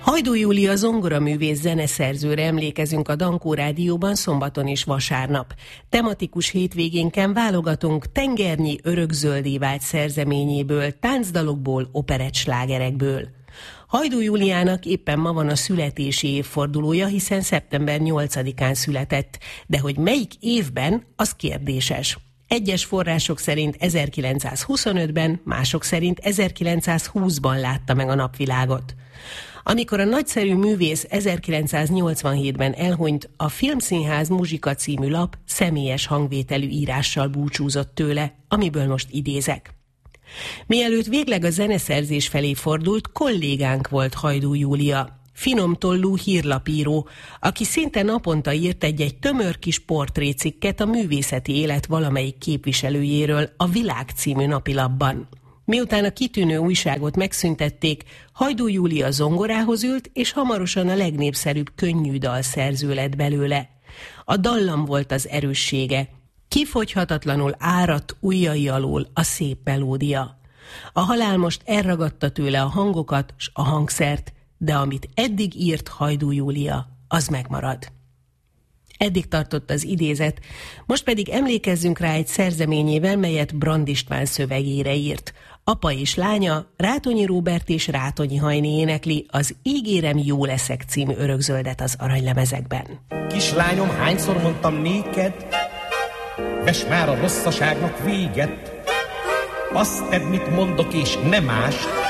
Hajdú Júlia zongoraművész zeneszerzőre emlékezünk a Dankó Rádióban szombaton és vasárnap. Tematikus hétvégénken válogatunk tengernyi örökzöldé vált szerzeményéből, táncdalokból, operettslágerekből. Hajdú Júliának éppen ma van a születési évfordulója, hiszen szeptember 8-án született, de hogy melyik évben, az kérdéses. Egyes források szerint 1925-ben, mások szerint 1920-ban látta meg a napvilágot. Amikor a nagyszerű művész 1987-ben elhunyt, a Filmszínház Muzsika című lap személyes hangvételű írással búcsúzott tőle, amiből most idézek. Mielőtt végleg a zeneszerzés felé fordult, kollégánk volt Hajdú Júlia. Finomtollú hírlapíró, aki szinte naponta írt egy tömör kis portrécikket a művészeti élet valamelyik képviselőjéről a Világ című napilapban. Miután a kitűnő újságot megszüntették, Hajdú Júlia zongorához ült, és hamarosan a legnépszerűbb könnyű dalszerző lett belőle. A dallam volt az erőssége. Kifogyhatatlanul áradt ujjai alól a szép melódia. A halál most elragadta tőle a hangokat s a hangszert, de amit eddig írt Hajdú Júlia, az megmarad. Eddig tartott az idézet, most pedig emlékezzünk rá egy szerzeményével, melyet Brand István szövegére írt. Apa és lánya, Rátonyi Róbert és Rátonyi Hajné énekli az Ígérem, jó leszek című örökzöldet az aranylemezekben. Kislányom, hányszor mondtam néked, vess már a rosszaságnak véget, azt tedd, mit mondok, és ne mást.